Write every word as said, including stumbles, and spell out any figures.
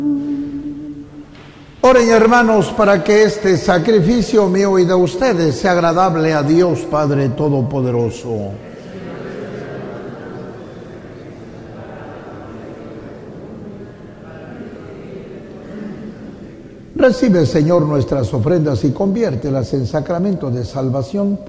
Oren, hermanos, para que este sacrificio mío y de ustedes sea agradable a Dios Padre Todopoderoso. Recibe, Señor, nuestras ofrendas y conviértelas en sacramento de salvación